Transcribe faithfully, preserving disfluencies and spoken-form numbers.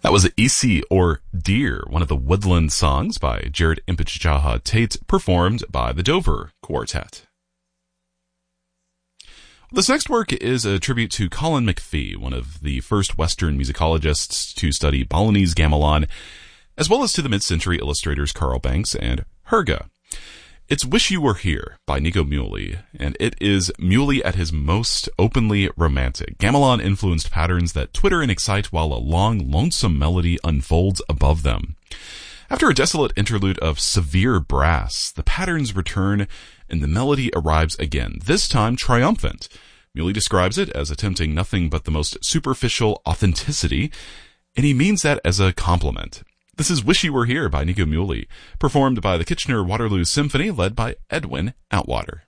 That was Isi or Deer, one of the woodland songs by Jared Impichjaha Tate, performed by the Dover Quartet. This next work is a tribute to Colin McPhee, one of the first Western musicologists to study Balinese gamelan, as well as to the mid-century illustrators Carl Banks and Herge. It's Wish You Were Here by Nico Muhly, and it is Muhly at his most openly romantic. Gamelan-influenced patterns that twitter and excite while a long, lonesome melody unfolds above them. After a desolate interlude of severe brass, the patterns return and the melody arrives again, this time triumphant. Muhly describes it as attempting nothing but the most superficial authenticity, and he means that as a compliment. This is Wish You Were Here by Nico Muhly, performed by the Kitchener Waterloo Symphony, led by Edwin Outwater.